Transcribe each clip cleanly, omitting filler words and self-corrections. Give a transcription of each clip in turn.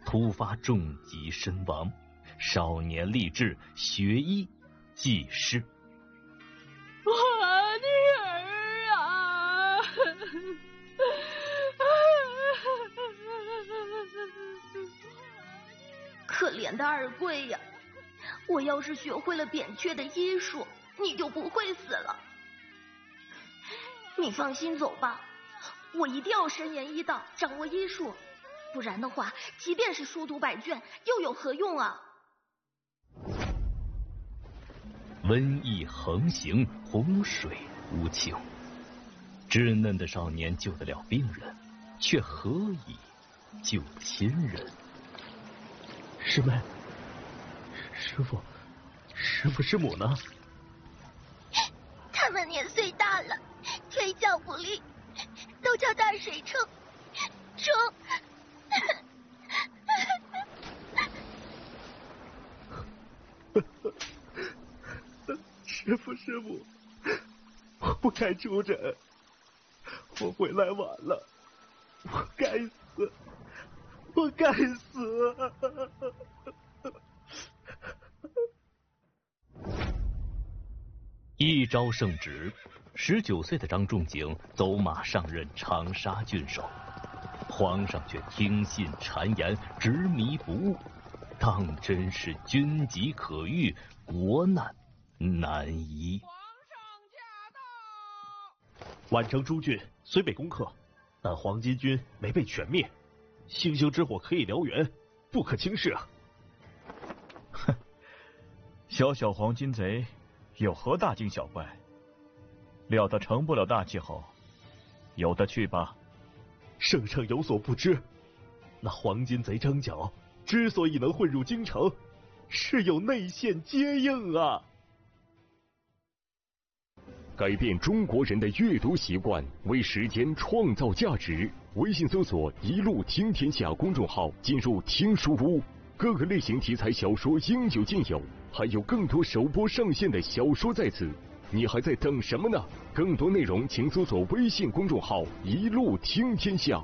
突发重疾身亡，少年立志学医济世。 我女儿啊！ 可怜的二贵呀！我要是学会了扁鹊的医术，你就不会死了。你放心走吧，我一定要深研医道，掌握医术，不然的话，即便是书读百卷，又有何用啊？ 瘟疫横行，洪水无情，稚嫩的少年救得了病人，却何以救亲人？ 师妹，师父，师母呢？ 他们年岁大了，腿脚不利，都叫大水冲。 师母，我不该出诊，我回来晚了，我该死。 一朝圣旨，19岁的张仲景走马上任长沙郡守，皇上却听信谗言，执迷不悟，当真是军疾可御，国难难移。 皇上驾到！ 宛城诸郡虽被攻克，但黄巾军没被全灭，星星之火可以燎原，不可轻视啊！ 哼，小小黄巾贼有何大惊小怪？料得成不了大气候，由得去吧。 圣上有所不知，那黄巾贼张角之所以能混入京城，是有内线接应啊！ 改变中国人的阅读习惯，为时间创造价值。微信搜索“一路听天下”公众号，进入听书屋，各个类型题材小说应有尽有，还有更多首播上线的小说在此，你还在等什么呢？更多内容请搜索微信公众号“一路听天下”。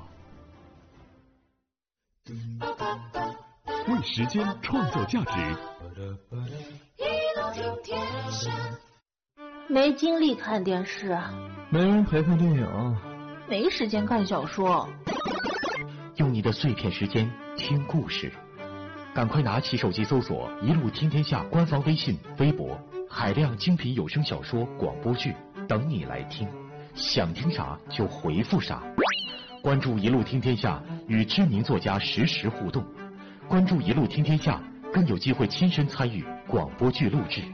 为时间创造价值。 一路听天下。 没精力看电视啊， 没人陪看电影， 没时间看小说。 用你的碎片时间听故事，赶快拿起手机搜索“一路听天下”官方微信、微博，海量精品有声小说、广播剧等你来听，想听啥就回复啥。关注“一路听天下”，与知名作家实时互动。关注“一路听天下”，更有机会亲身参与广播剧录制。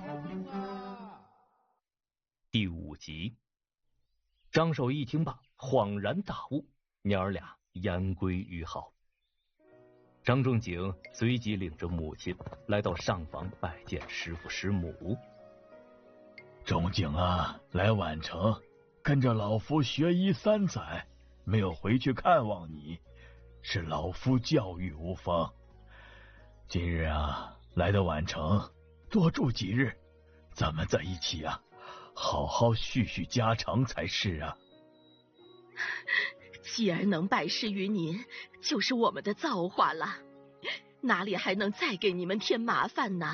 第5集，张守一听罢，恍然大悟，娘儿俩言归于好。张仲景随即领着母亲来到上房拜见师父师母。 仲景啊，来宛城跟着老夫学医3载，没有回去看望你，是老夫教育无方。今日啊，来到宛城，多住几日，咱们在一起啊，好好叙叙家常才是啊。 既然能拜师于您，就是我们的造化了，哪里还能再给你们添麻烦呢？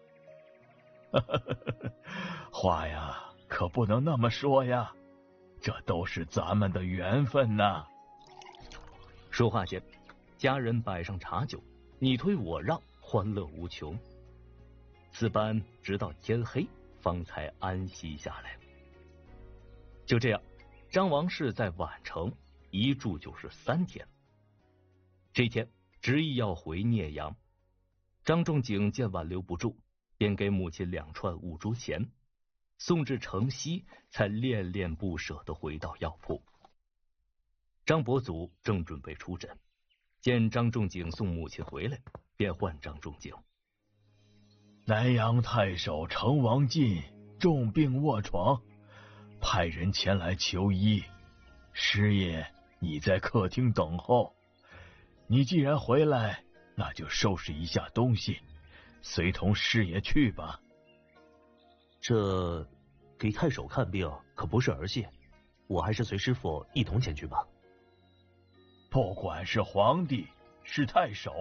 话呀，可不能那么说呀，这都是咱们的缘分呐。 说话间，家人摆上茶酒，你推我让，欢乐无穷。此般直到天黑，方才安息下来。就这样，张王氏在宛城一住就是3天。这天执意要回聂阳，张仲景见挽留不住，便给母亲2串5铢钱，送至城西，才恋恋不舍地回到药铺。张伯祖正准备出诊，见张仲景送母亲回来，便唤张仲景。 南阳太守程王进重病卧床，派人前来求医。师爷，你在客厅等候。你既然回来，那就收拾一下东西，随同师爷去吧。 这给太守看病可不是儿戏，我还是随师傅一同前去吧。 不管是皇帝是太守，